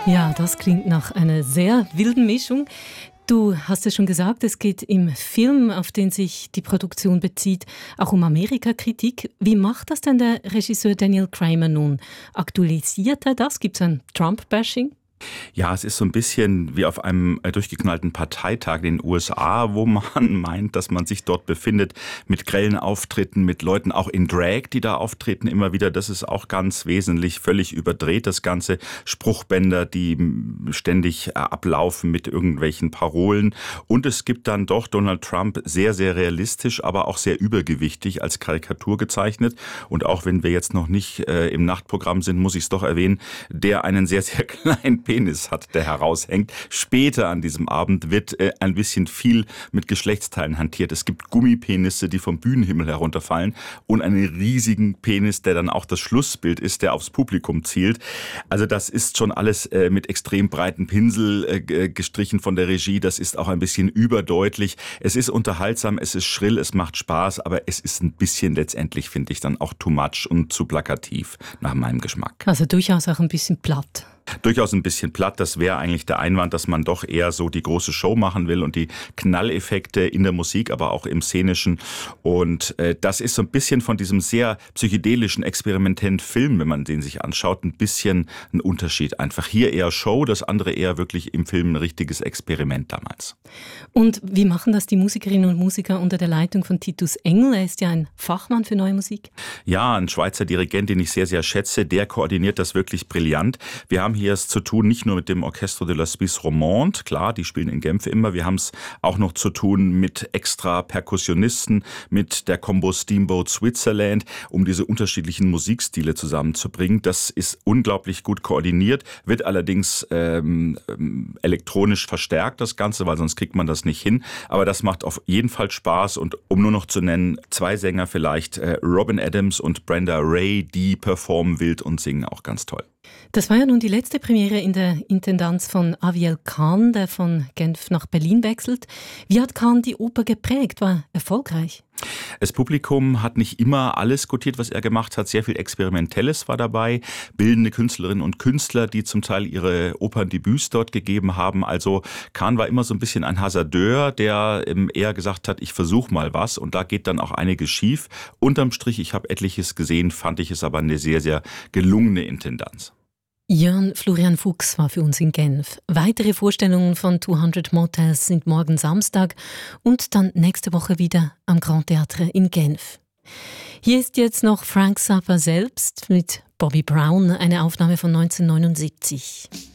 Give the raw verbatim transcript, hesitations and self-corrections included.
Ja, das klingt nach einer sehr wilden Mischung. Du hast es schon gesagt, es geht im Film, auf den sich die Produktion bezieht, auch um Amerika-Kritik. Wie macht das denn der Regisseur Daniel Kramer nun? Aktualisiert er das? Gibt es ein Trump-Bashing? Ja, es ist so ein bisschen wie auf einem äh, durchgeknallten Parteitag in den U S A, wo man meint, dass man sich dort befindet mit grellen Auftritten, mit Leuten auch in Drag, die da auftreten immer wieder. Das ist auch ganz wesentlich, völlig überdreht, das Ganze. Spruchbänder, die m, ständig äh, ablaufen mit irgendwelchen Parolen. Und es gibt dann doch Donald Trump sehr, sehr realistisch, aber auch sehr übergewichtig als Karikatur gezeichnet. Und auch wenn wir jetzt noch nicht äh, im Nachtprogramm sind, muss ich es doch erwähnen, der einen sehr, sehr kleinen Penis hat, der heraushängt. Später an diesem Abend wird äh, ein bisschen viel mit Geschlechtsteilen hantiert. Es gibt Gummipenisse, die vom Bühnenhimmel herunterfallen und einen riesigen Penis, der dann auch das Schlussbild ist, der aufs Publikum zielt. Also das ist schon alles äh, mit extrem breiten Pinsel äh, gestrichen von der Regie. Das ist auch ein bisschen überdeutlich. Es ist unterhaltsam, es ist schrill, es macht Spaß, aber es ist ein bisschen letztendlich, finde ich, dann auch too much und zu plakativ nach meinem Geschmack. Also durchaus auch ein bisschen platt. Durchaus ein bisschen platt. Das wäre eigentlich der Einwand, dass man doch eher so die große Show machen will und die Knalleffekte in der Musik, aber auch im Szenischen. Und äh, das ist so ein bisschen von diesem sehr psychedelischen, experimentellen Film, wenn man den sich anschaut, ein bisschen ein Unterschied. Einfach hier eher Show, das andere eher wirklich im Film ein richtiges Experiment damals. Und wie machen das die Musikerinnen und Musiker unter der Leitung von Titus Engel? Er ist ja ein Fachmann für neue Musik. Ja, ein Schweizer Dirigent, den ich sehr, sehr schätze. Der koordiniert das wirklich brillant. Wir haben hier es zu tun, nicht nur mit dem Orchestre de la Suisse Romande, klar, die spielen in Genf immer, wir haben es auch noch zu tun mit extra Perkussionisten, mit der Combo Steamboat Switzerland, um diese unterschiedlichen Musikstile zusammenzubringen. Das ist unglaublich gut koordiniert, wird allerdings ähm, elektronisch verstärkt, das Ganze, weil sonst kriegt man das nicht hin. Aber das macht auf jeden Fall Spaß und um nur noch zu nennen, zwei Sänger vielleicht, äh, Robin Adams und Brenda Ray, die performen wild und singen auch ganz toll. Das war ja nun die letzte Premiere in der Intendanz von Aviel Can, der von Genf nach Berlin wechselt. Wie hat Can die Oper geprägt? War erfolgreich? Das Publikum hat nicht immer alles gutiert, was er gemacht hat. Sehr viel Experimentelles war dabei. Bildende Künstlerinnen und Künstler, die zum Teil ihre Operndebüts dort gegeben haben. Also Can war immer so ein bisschen ein Hasardeur, der eher gesagt hat, ich versuche mal was. Und da geht dann auch einiges schief. Unterm Strich, ich habe etliches gesehen, fand ich es aber eine sehr, sehr gelungene Intendanz. Jörn Florian Fuchs war für uns in Genf. Weitere Vorstellungen von zweihundert Motels sind morgen Samstag und dann nächste Woche wieder am Grand Theatre in Genf. Hier ist jetzt noch Frank Zappa selbst mit Bobby Brown, eine Aufnahme von neunzehnhundertneunundsiebzig.